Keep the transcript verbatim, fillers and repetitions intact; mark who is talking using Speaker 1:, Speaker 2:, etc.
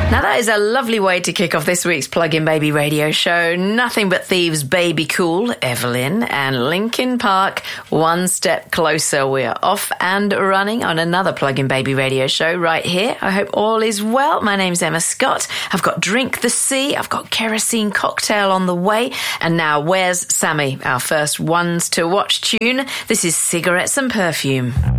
Speaker 1: Now that is a lovely way to kick off this week's Plug-in Baby radio show. Nothing But Thieves, Baby Cool, Evelyn, and Linkin Park, One Step Closer. We are off and running on another Plug-in Baby radio show right here. I hope all is well. My name's Emma Scott. I've got Drink the Sea. I've got Kerosene Cocktail on the way. And now, Where's Sammy? Our first ones to watch tune. This is Cigarettes and Perfume.